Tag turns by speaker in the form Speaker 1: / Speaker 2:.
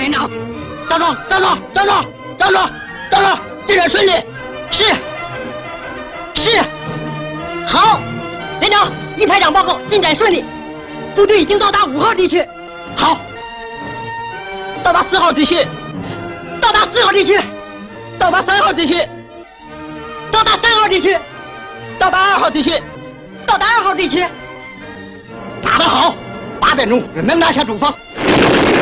Speaker 1: 连长，站住！站住！站住！站住！站住！进展顺利。是。好，连长，一排长报告，进展顺利，部队已经到达5号地区。好。到达4号地区。到达4号地区。到达3号地区。到达3号地区。到达2号地区。到达2号地区。打得好，8点钟能拿下主方。